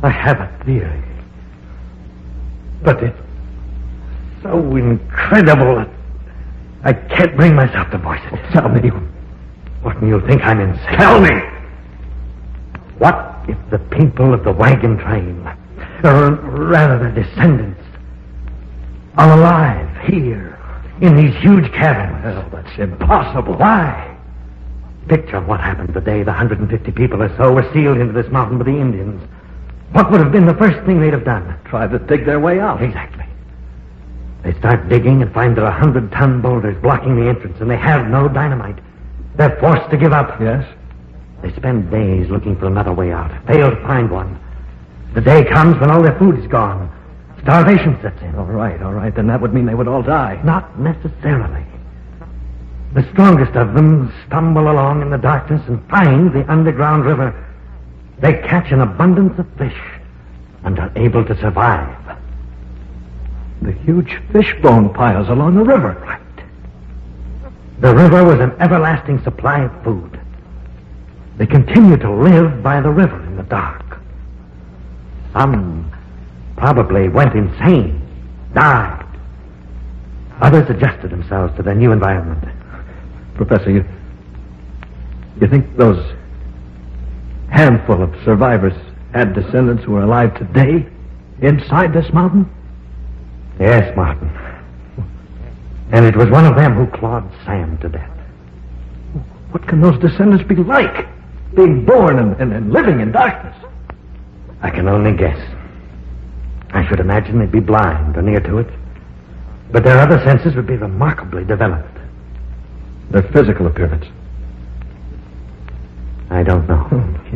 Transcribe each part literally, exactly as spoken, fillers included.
I have a theory. But it's so incredible that I can't bring myself to voice it. Tell me. What, you'll think I'm insane? Tell me! What if the people of the wagon train, or rather their descendants, are alive here in these huge caverns? Well, that's impossible. Why? Picture what happened the day the one hundred fifty people or so were sealed into this mountain by the Indians. What would have been the first thing they'd have done? Try to dig their way out. Exactly. They start digging and find there are hundred-ton boulders blocking the entrance, and they have no dynamite. They're forced to give up. Yes? They spend days looking for another way out, fail to find one. The day comes when all their food is gone. Starvation sets in. All right, all right. Then that would mean they would all die. Not necessarily. The strongest of them stumble along in the darkness and find the underground river. They catch an abundance of fish and are able to survive. The huge fish bone piles along the river. Right. The river was an everlasting supply of food. They continue to live by the river in the dark. Some probably went insane, died. Others adjusted themselves to their new environment. Professor, you, you think those handful of survivors had descendants who are alive today inside this mountain? Yes, Martin. And it was one of them who clawed Sam to death. What can those descendants be like, being born and, and, and living in darkness? I can only guess. I should imagine they'd be blind or near to it. But their other senses would be remarkably developed. Their physical appearance? I don't know.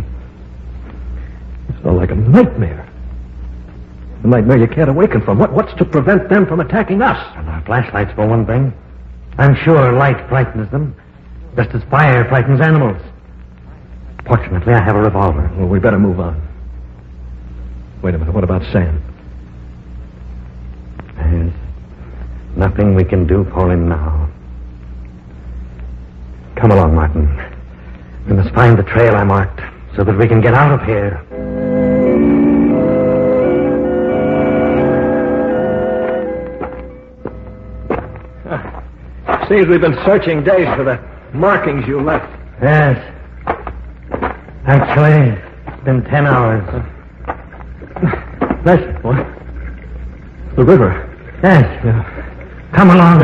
It's all like a nightmare. A nightmare you can't awaken from. What, what's to prevent them from attacking us? And our flashlights, for one thing. I'm sure light frightens them, just as fire frightens animals. Fortunately, I have a revolver. Well, we better move on. Wait a minute. What about Sam? There's nothing we can do for him now. Come along, Martin. We must find the trail I marked so that we can get out of here. Seems we've been searching days for the markings you left. Yes. Actually, it's been ten hours. Listen, what? The river. Yes. Yeah. Come along.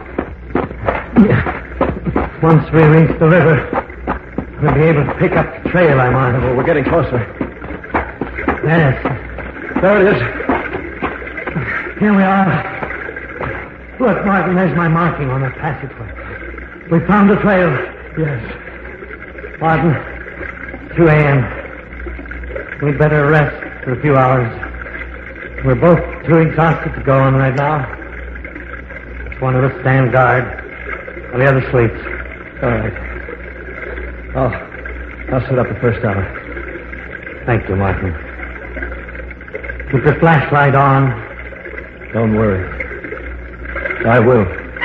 Once we reach the river, we'll be able to pick up the trail I'm on. Well, we're getting closer. Yes. There it is. Here we are. Look, Martin, there's my marking on that passageway. We found the trail. Yes. Martin, two a.m. We'd better rest for a few hours. We're both too exhausted to go on right now. One of us stand guard, and the other sleeps. All right. I'll, I'll set up the first hour. Thank you, Martin. Keep your flashlight on. Don't worry. I will.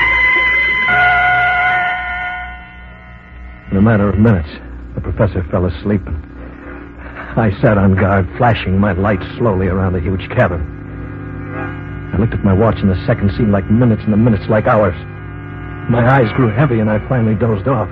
In a matter of minutes, the professor fell asleep, and I sat on guard, flashing my light slowly around the huge cabin. I looked at my watch, and the seconds seemed like minutes, and the minutes like hours. My eyes grew heavy, and I finally dozed off.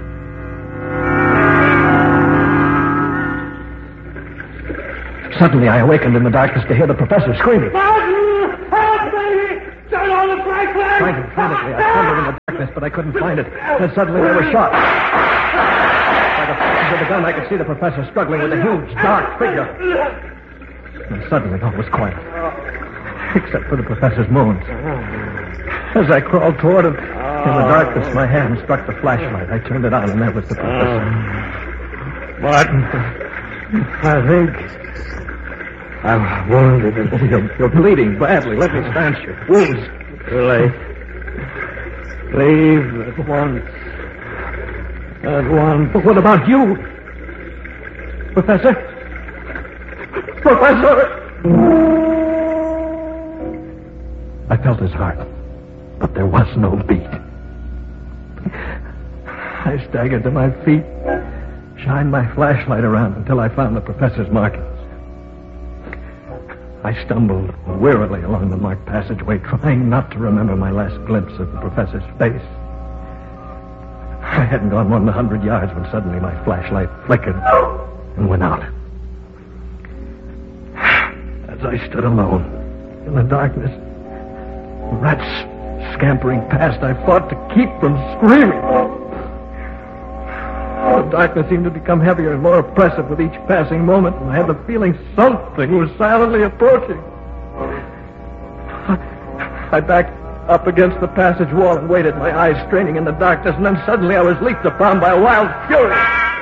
Suddenly, I awakened in the darkness to hear the professor screaming. Martin! Help me! Turn on the flashlight! Frantic, frantically, I trembled in the darkness, but I couldn't find it. Then suddenly they were shot. By the flash of the gun, I could see the professor struggling with a huge, dark figure. And suddenly, all was quiet, except for the professor's moans. As I crawled toward him, in the darkness, my hand struck the flashlight. I turned it on, and there was the professor. Martin, I think I'm wounded. Oh, you're, you're bleeding badly. Let me stanch your wounds. Too late. Leave at once. At once. But what about you? Professor? Professor! I felt his heart, but there was no beat. I staggered to my feet, shined my flashlight around until I found the professor's markings. I stumbled wearily along the marked passageway, trying not to remember my last glimpse of the professor's face. I hadn't gone more than a hundred yards when suddenly my flashlight flickered and went out. As I stood alone in the darkness, the rats scampering past, I fought to keep from screaming. The darkness seemed to become heavier and more oppressive with each passing moment, and I had the feeling something was silently approaching. I backed up against the passage wall and waited, my eyes straining in the darkness, and then suddenly I was leaped upon by a wild fury.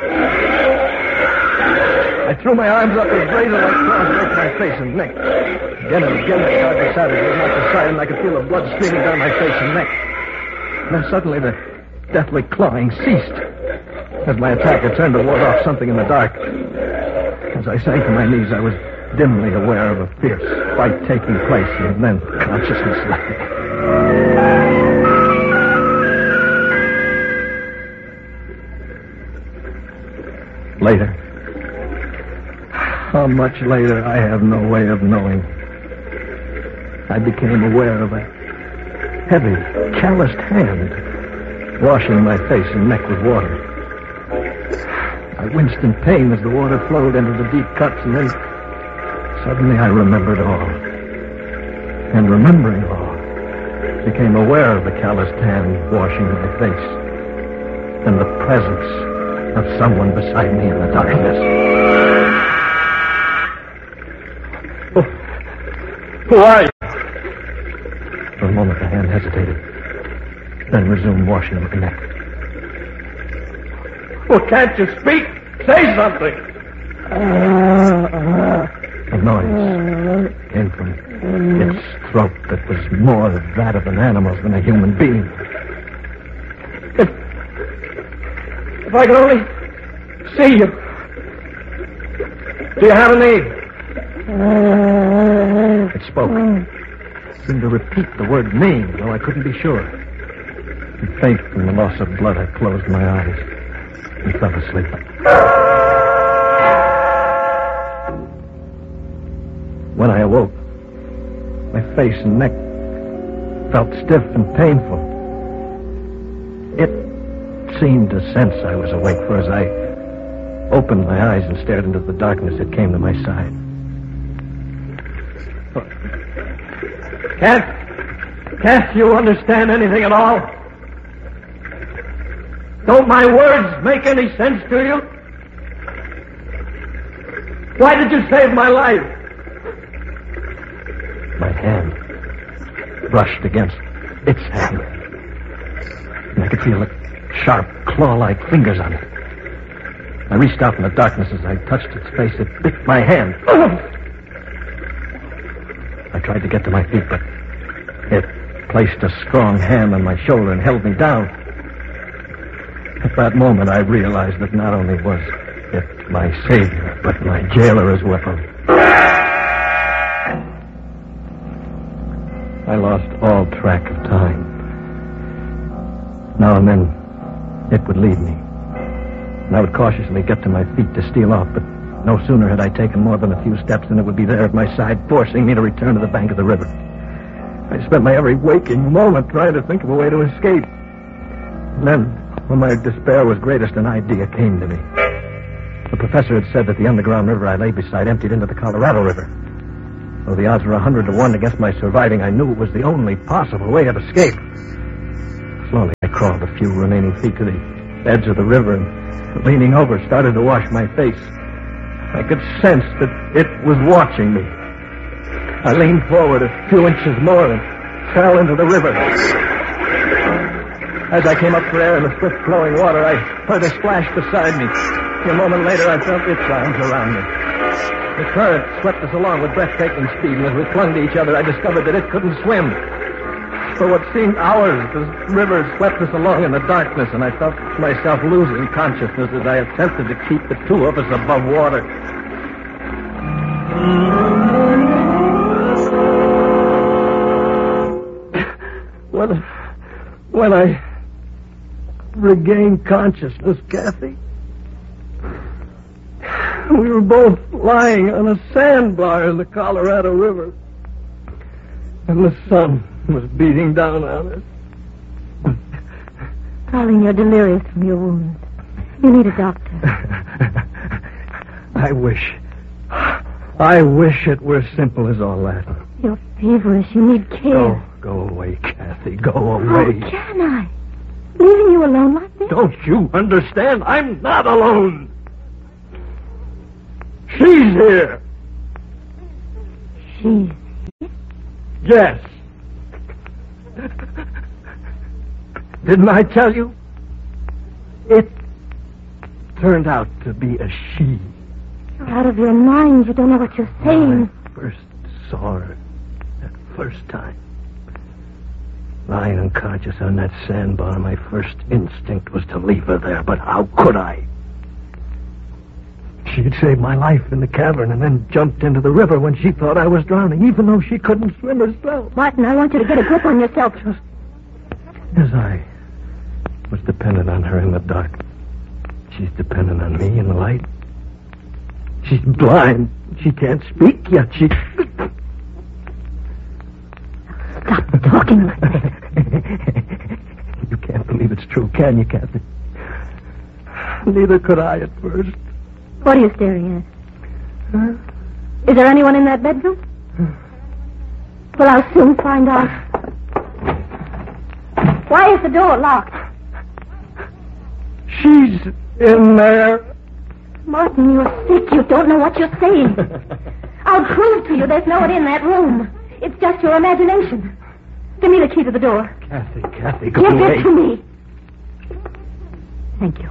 I threw my arms up as razor-like claws broke my face and neck. Again and again the darkness savage was knocked aside, and I could feel the blood streaming down my face and neck. And then suddenly the deathly clawing ceased as my attacker turned to ward off something in the dark. As I sank to my knees, I was dimly aware of a fierce fight taking place, and then consciousness left me. Later. How much later, I have no way of knowing. I became aware of a heavy, calloused hand washing my face and neck with water. I winced in pain as the water flowed into the deep cuts, and then suddenly I remembered all. And remembering all, became aware of the calloused hand washing my face and the presence of someone beside me in the darkness. Oh, who are you? For a moment the hand hesitated, then resumed washing my neck. Well, can't you speak? Say something! A noise came from its throat that was more that of an animal than a human being. If, if I could only see you. Do you have a name? It spoke. It seemed to repeat the word name, though I couldn't be sure. And faint from the loss of blood, I closed my eyes and fell asleep. When I awoke, my face and neck felt stiff and painful. It seemed to sense I was awake, for as I opened my eyes and stared into the darkness, it came to my side. Can't, can't you understand anything at all? Don't my words make any sense to you? Why did you save my life? My hand brushed against its hand, and I could feel the sharp, claw-like fingers on it. I reached out in the darkness. As I touched its face, it bit my hand. I tried to get to my feet, but it placed a strong hand on my shoulder and held me down. At that moment, I realized that not only was it my savior, but my jailer as well. I lost all track of time. Now and then, it would leave me, and I would cautiously get to my feet to steal off, but no sooner had I taken more than a few steps than it would be there at my side, forcing me to return to the bank of the river. I spent my every waking moment trying to think of a way to escape. And then, when my despair was greatest, an idea came to me. The professor had said that the underground river I lay beside emptied into the Colorado River. Though the odds were a hundred to one against my surviving, I knew it was the only possible way of escape. Slowly, I crawled a few remaining feet to the edge of the river and, leaning over, started to wash my face. I could sense that it was watching me. I leaned forward a few inches more and fell into the river. As I came up for air in the swift-flowing water, I heard a splash beside me. A moment later, I felt its arms around me. The current swept us along with breathtaking speed, and as we clung to each other, I discovered that it couldn't swim. For what seemed hours, the river swept us along in the darkness, and I felt myself losing consciousness as I attempted to keep the two of us above water. When, when I regained consciousness, Kathy, we were both lying on a sandbar in the Colorado River. And the sun was beating down on us. Darling, you're delirious from your wounds. You need a doctor. I wish... I wish it were simple as all that. You're feverish. You need care. Go, go away, Kathy. Go away. How can I? Leaving you alone like this? Don't you understand? I'm not alone. She's here. She's... Yes. Didn't I tell you? It turned out to be a she. You're out of your mind. You don't know what you're saying. When I first saw her, that first time, lying unconscious on that sandbar, my first instinct was to leave her there, but how could I? She had saved my life in the cavern and then jumped into the river when she thought I was drowning, even though she couldn't swim herself. Martin, I want you to get a grip on yourself. As I was dependent on her in the dark, she's dependent on me in the light. She's blind. She can't speak, yet she... Stop talking like that. You can't believe it's true, can you, Kathy? Neither could I at first. What are you staring at? Huh? Is there anyone in that bedroom? Well, I'll soon find out. Why is the door locked? She's in there. Martin, you're sick. You don't know what you're saying. I'll prove to you there's no one in that room. It's just your imagination. Give me the key to the door. Kathy, Kathy, go Give away. it to me. Thank you.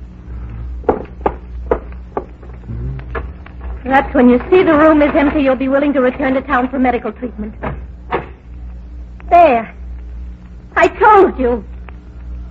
Perhaps when you see the room is empty, you'll be willing to return to town for medical treatment. There. I told you.